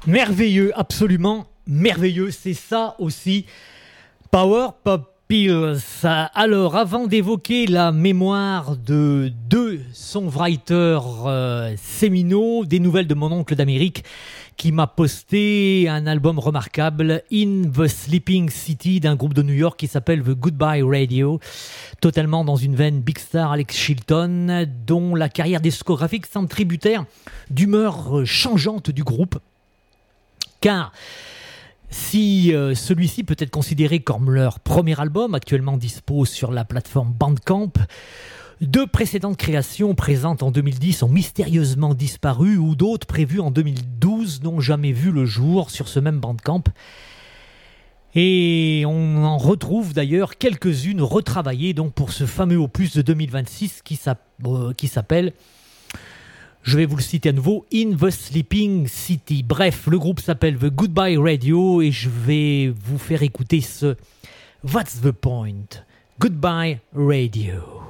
Merveilleux, absolument merveilleux. C'est ça aussi, Power Pop Pills. Alors, avant d'évoquer la mémoire de deux songwriters séminaux, des nouvelles de mon oncle d'Amérique, qui m'a posté un album remarquable, In the Sleeping City, d'un groupe de New York qui s'appelle The Goodbye Radio, totalement dans une veine Big Star Alex Chilton, dont la carrière discographique semble tributaire d'humeur changeante du groupe. Car si celui-ci peut être considéré comme leur premier album, actuellement dispo sur la plateforme Bandcamp, deux précédentes créations présentes en 2010 ont mystérieusement disparu, ou d'autres prévues en 2012 n'ont jamais vu le jour sur ce même Bandcamp. Et on en retrouve d'ailleurs quelques-unes retravaillées donc pour ce fameux opus de 2026 qui s'appelle... Je vais vous le citer à nouveau, In the Sleeping City. Bref, le groupe s'appelle The Goodbye Radio et je vais vous faire écouter ce What's the Point? Goodbye Radio.